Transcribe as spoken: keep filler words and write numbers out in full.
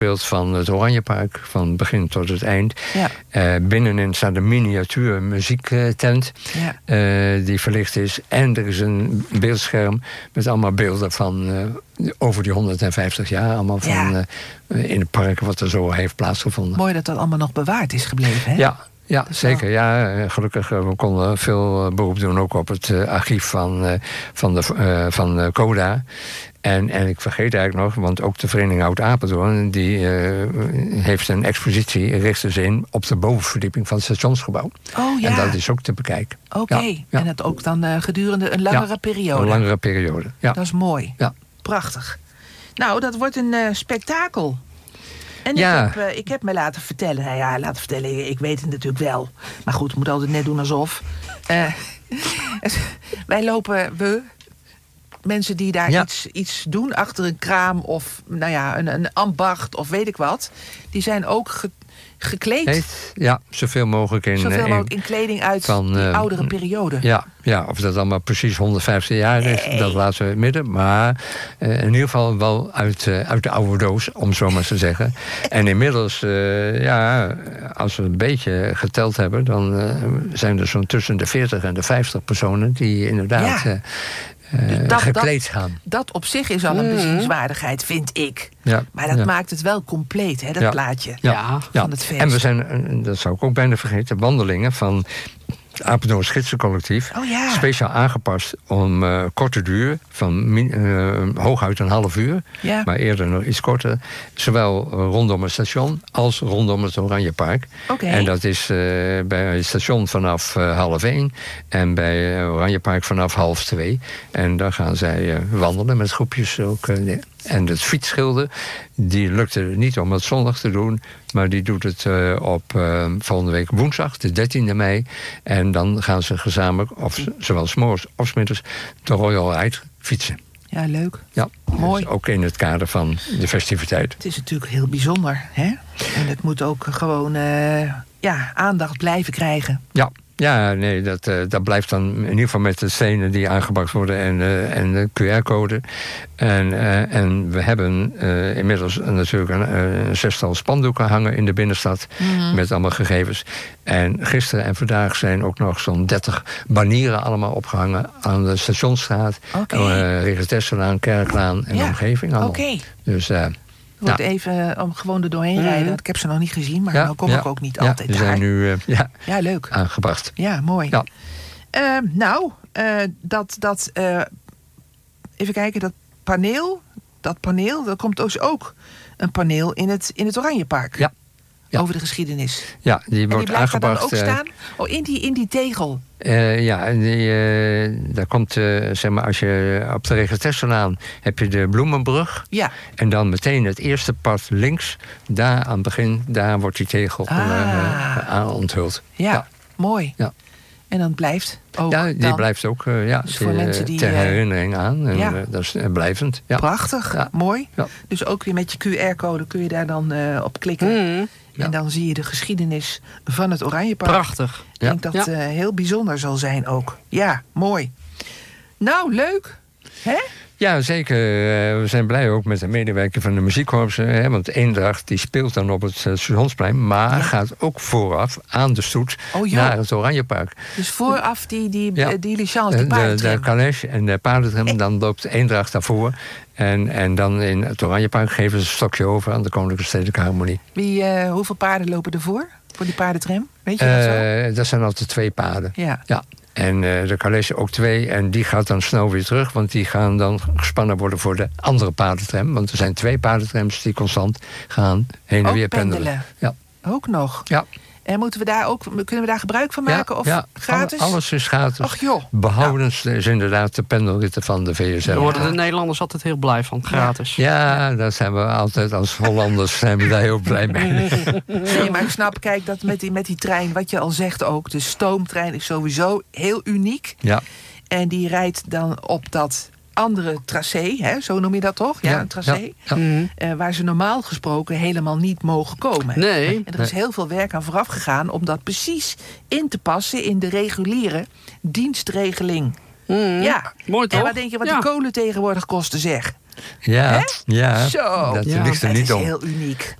beeld van het Oranjepark, van begin tot het eind. Ja. Uh, binnenin staat een miniatuur muziektent ja. uh, die verlicht is. En er is een beeldscherm met allemaal beelden van uh, over die honderdvijftig jaar. Allemaal van Ja. uh, in het park wat er zo heeft plaatsgevonden. Mooi dat dat allemaal nog bewaard is gebleven, hè? Ja. Ja, Dus zeker. wel. Ja, gelukkig, we konden veel beroep doen ook op het uh, archief van, uh, van, de, uh, van uh, CODA. En, en ik vergeet eigenlijk nog, want ook de Vereniging Oud-Apeldoorn... die uh, heeft een expositie, richtte ze in op de bovenverdieping van het stationsgebouw. Oh ja. En dat is ook te bekijken. Oké, okay. ja. En dat ook dan uh, gedurende een langere ja, periode. een langere periode, ja. Dat is mooi. Ja. Prachtig. Nou, dat wordt een uh, spektakel. En ja. ik, heb, uh, ik heb me laten vertellen, nou ja, laten vertellen, ik weet het natuurlijk wel. Maar goed, ik moet altijd net doen alsof. Uh, wij lopen, we, mensen die daar ja. iets, iets doen achter een kraam of nou ja, een, een ambacht of weet ik wat. Die zijn ook ge, gekleed. Heet, ja, zoveel mogelijk in, zoveel mogelijk in, in kleding uit van, die uh, oudere periode. Ja, ja, of dat allemaal precies honderdvijftig jaar is, nee. dat laten we in het midden. Maar uh, in ieder geval wel uit, uh, uit de oude doos, om zo maar te zeggen. En inmiddels, uh, ja, als we een beetje geteld hebben, dan uh, zijn er zo'n tussen de veertig en de vijftig personen die inderdaad... Ja. Uh, Uh, dus dat, gekleed dat, gaan. Dat op zich is al een bezienswaardigheid, vind ik. Ja, maar dat ja. maakt het wel compleet, hè, dat ja. plaatje Ja. van ja. het feest. En we zijn, dat zou ik ook bijna vergeten, wandelingen van Apeldoorn Gidsencollectief. Oh ja. Speciaal aangepast om uh, korte duur, van min, uh, hooguit een half uur, ja. maar eerder nog iets korter. Zowel rondom het station als rondom het Oranjepark. Okay. En dat is uh, bij het station vanaf uh, half één en bij uh, Oranjepark vanaf half twee. En dan gaan zij uh, wandelen met groepjes ook. Uh, En het fietsschilder, die lukte het niet om het zondag te doen, maar die doet het uh, op uh, volgende week woensdag, de dertiende mei. En dan gaan ze gezamenlijk, of zowel 's morgens of 's middags, de Royal Ride fietsen. Ja, leuk. Ja, mooi. Dus ook in het kader van de festiviteit. Het is natuurlijk heel bijzonder, hè? En het moet ook gewoon uh, ja, aandacht blijven krijgen. Ja. Ja, nee, dat, uh, dat blijft dan in ieder geval met de stenen die aangebracht worden en, uh, en de Q R-code. En, uh, en we hebben uh, inmiddels natuurlijk een, uh, een zestal spandoeken hangen in de binnenstad. Mm-hmm. Met allemaal gegevens. En gisteren en vandaag zijn ook nog zo'n dertig banieren allemaal opgehangen aan de Stationsstraat. Okay. Uh, Regentesselaan, Kerklaan en ja. de omgeving allemaal. Okay. Dus... Uh, wordt ja. even om gewoon er doorheen mm-hmm. rijden. Ik heb ze nog niet gezien, maar ja, nou kom ja. ik ook niet ja, altijd die daar. zijn nu uh, ja, ja, leuk. aangebracht. Ja, mooi. Ja. Uh, nou, uh, dat, dat uh, even kijken, dat paneel, dat paneel, er komt dus ook een paneel in het, in het Oranjepark. Ja. Ja. Over de geschiedenis. Ja, die wordt en die blijft aangebracht. Daar dan ook staan? Oh, in die, in die tegel. Uh, ja, die, uh, daar komt, uh, zeg maar, als je op de Regentesselaan heb je de Bloemenbrug. Ja. En dan meteen het eerste pad links, daar aan het begin, daar wordt die tegel ah. uh, aan onthuld. Ja, ja. mooi. Ja. En dan blijft ook. Ja, die dan, blijft ook uh, ja, dus voor te, mensen die, ter herinnering aan. En, ja. uh, dat is uh, blijvend. Ja. Prachtig, ja. mooi. Ja. Dus ook weer met je Q R-code kun je daar dan uh, op klikken. Mm. Ja. En dan zie je de geschiedenis van het Oranjepark. Prachtig. Ik denk ja. dat het ja. uh, heel bijzonder zal zijn ook. Ja, mooi. Nou, leuk. Hè? Ja, zeker. We zijn blij ook met de medewerker van de muziekkorpsen. Hè, want Eendracht die speelt dan op het Stationsplein, maar ja. gaat ook vooraf aan de stoet oh, naar het Oranjepark. Dus vooraf die, die, ja. die licence, die paardentram. De, de calèche en de paardentram, eh. dan loopt Eendracht daarvoor. En, en dan in het Oranjepark geven ze een stokje over aan de Koninklijke Stedelijke Harmonie. Wie, uh, hoeveel paarden lopen ervoor, voor die paardentram? Weet je dat zo? Uh, dat zijn altijd twee paarden. Ja. ja. En uh, de calèche ook twee. En die gaat dan snel weer terug. Want die gaan dan gespannen worden voor de andere paardentram. Want er zijn twee paardentrams die constant gaan heen en ook weer pendelen. pendelen. Ja. Ook nog? Ja. En moeten we daar ook, kunnen we daar gebruik van maken? Ja, of ja, gratis? Alle, alles is gratis. Ach joh. Behoudens nou. is inderdaad de pendelritten van de V S L. Daar worden de Nederlanders altijd heel blij van. Gratis. Ja, ja, daar zijn we altijd als Hollanders zijn we daar heel blij mee. Nee, maar ik snap, kijk, dat met die, met die trein, wat je al zegt ook, de stoomtrein is sowieso heel uniek. Ja. En die rijdt dan op dat andere tracé, hè, zo noem je dat toch? Ja, ja een tracé. Ja, ja. Uh, waar ze normaal gesproken helemaal niet mogen komen. Nee. En er is heel veel werk aan vooraf gegaan om dat precies in te passen in de reguliere dienstregeling. Mm. Ja. Mooi toch? En wat denk je wat ja. die kolen tegenwoordig kosten, zeg? Ja, Hè? ja. Zo. Dat Ja. ligt er Het niet is om. heel uniek.